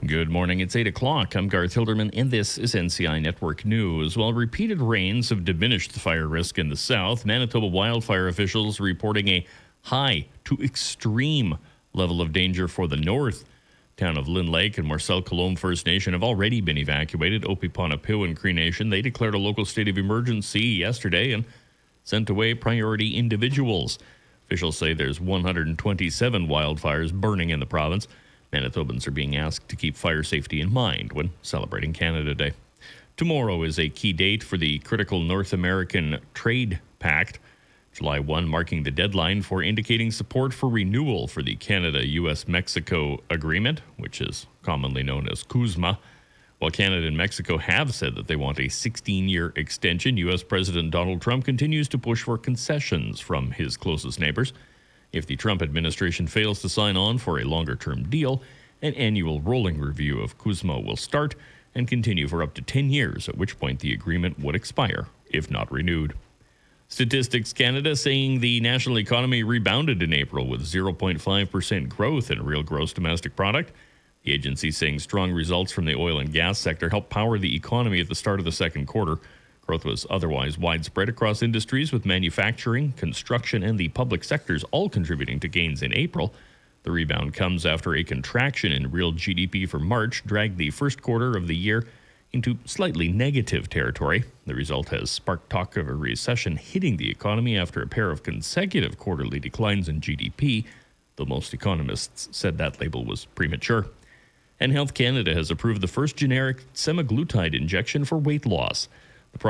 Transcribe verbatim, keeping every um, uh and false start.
Good morning. It's eight o'clock. I'm Garth Hilderman, and this is N C I Network News. While repeated rains have diminished the fire risk in the south, Manitoba wildfire officials reporting a high to extreme level of danger for the north. Town of Lynn Lake and Marcel Colombe First Nation have already been evacuated. Opiponapiw and Cree Nation, they declared a local state of emergency yesterday and sent away priority individuals. Officials say there's one hundred twenty-seven wildfires burning in the province. Manitobans are being asked to keep fire safety in mind when celebrating Canada Day. Tomorrow is a key date for the critical North American Trade Pact. July first marking the deadline for indicating support for renewal for the Canada-U S Mexico Agreement, which is commonly known as CUSMA. While Canada and Mexico have said that they want a sixteen-year extension, U S President Donald Trump continues to push for concessions from his closest neighbors. If the Trump administration fails to sign on for a longer-term deal, an annual rolling review of CUSMA will start and continue for up to ten years, at which point the agreement would expire, if not renewed. Statistics Canada saying the national economy rebounded in April with zero point five percent growth in real gross domestic product. The agency saying strong results from the oil and gas sector helped power the economy at the start of the second quarter. Growth was otherwise widespread across industries, with manufacturing, construction, and the public sectors all contributing to gains in April. The rebound comes after a contraction in real G D P for March dragged the first quarter of the year into slightly negative territory. The result has sparked talk of a recession hitting the economy after a pair of consecutive quarterly declines in G D P, though most economists said that label was premature. And Health Canada has approved the first generic semaglutide injection for weight loss.